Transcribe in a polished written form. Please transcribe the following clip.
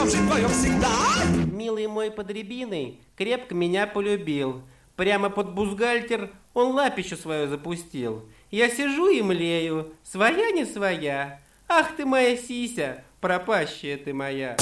жить вдвоем всегда. Милый мой подребиный крепко меня полюбил. Прямо под бюстгальтер он лапищу свою запустил. Я сижу и млею, своя не своя. Ах ты моя сися, пропащая ты моя.